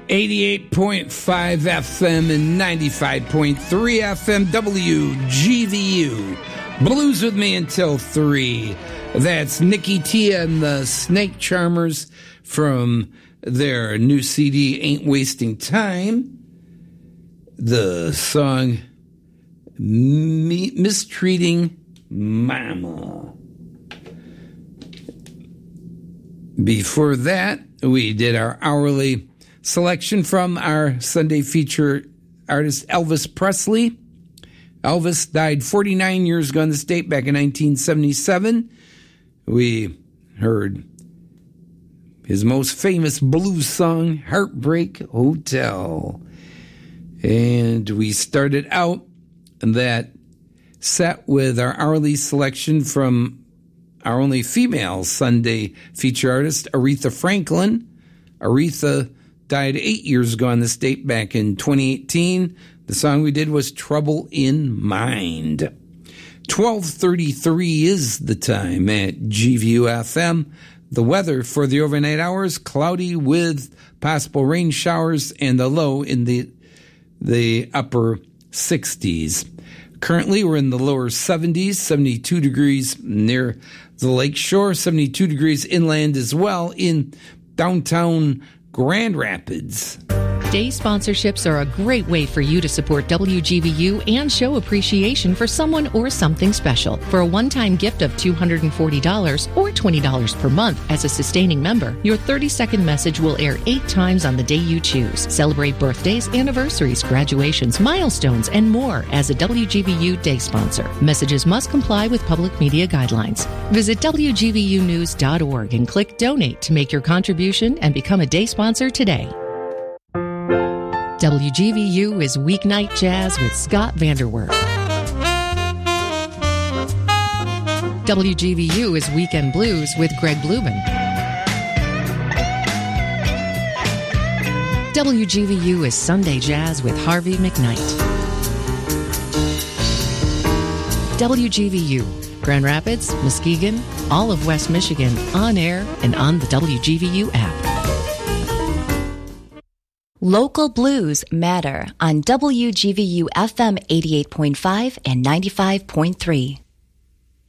88.5 FM and 95.3 FM WGVU. Blues with me until 3. That's Nikki Tia and the Snake Charmers from their new CD, Ain't Wasting Time. The song, Mistreating Mama. Before that, we did our hourly selection from our Sunday feature artist Elvis Presley. Elvis died 49 years ago in the state back in 1977. We heard his most famous blues song, Heartbreak Hotel. And we started out that set with our hourly selection from our only female Sunday feature artist, Aretha Franklin. Aretha died 8 years ago in the state back in 2018. The song we did was Trouble in Mind. 12:33 is the time at GVU FM. The weather for the overnight hours, cloudy with possible rain showers and the low in the upper 60s. Currently, we're in the lower 70s, 72 degrees near the lake shore, 72 degrees inland as well in downtown Grand Rapids. Day sponsorships are a great way for you to support WGVU and show appreciation for someone or something special. For a one-time gift of $240 or $20 per month as a sustaining member, your 30-second message will air 8 times on the day you choose. Celebrate birthdays, anniversaries, graduations, milestones, and more as a WGVU day sponsor. Messages must comply with public media guidelines. Visit WGVUnews.org and click Donate to make your contribution and become a day sponsor today. WGVU is Weeknight Jazz with Scott Vanderwerf. WGVU is Weekend Blues with Greg Blumen. WGVU is Sunday Jazz with Harvey McKnight. WGVU, Grand Rapids, Muskegon, all of West Michigan, on air and on the WGVU app. Local blues matter on WGVU FM 88.5 and 95.3.